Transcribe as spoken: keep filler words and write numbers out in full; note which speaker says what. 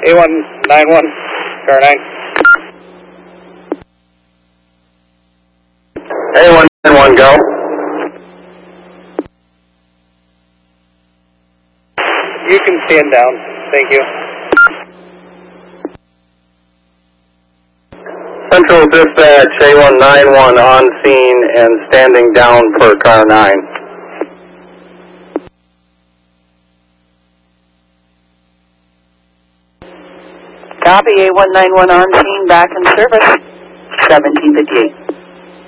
Speaker 1: A one nine one, car nine.
Speaker 2: A one nine one, go.
Speaker 1: You can stand down, thank you.
Speaker 2: Central Dispatch, A one nine one on scene and standing down per car nine.
Speaker 3: Copy, A one nine one on scene, back in service, seventeen fifty-eight.